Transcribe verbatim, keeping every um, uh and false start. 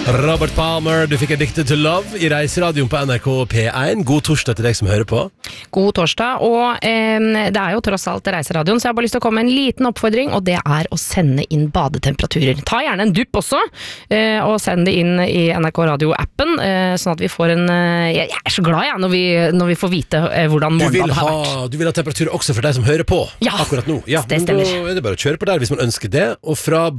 Robert Palmer, du fikk Addicted to Love I Reiseradioen på N R K P one. God torsdag til deg som hører på. God torsdag, og eh, det er jo tross alt Reiseradioen, så jeg har bare lyst til å komme med en liten oppfordring, og det er å sende inn badetemperaturer. Ta gjerne en dupp også, eh, og send det inn I N R K Radio-appen, eh, sånn at vi får en... Eh, jeg er så glad jeg når vi, når vi får vite eh, hvordan morgenbadet har vært. Du vil ha temperatur også for deg som hører på ja, akkurat nå. Ja, det stemmer. Da er det bare å kjøre på der hvis man ønsker det, og fra